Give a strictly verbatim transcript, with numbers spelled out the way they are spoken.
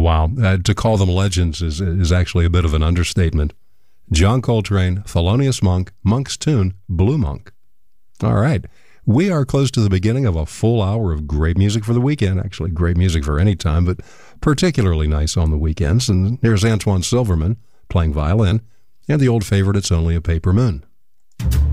Wow. Uh, to call them legends is is actually a bit of an understatement. John Coltrane, Thelonious Monk, Monk's Tune, Blue Monk. All right. We are close to the beginning of a full hour of great music for the weekend. Actually, great music for any time, but particularly nice on the weekends. And here's Antoine Silverman playing violin and the old favorite, It's Only a Paper Moon.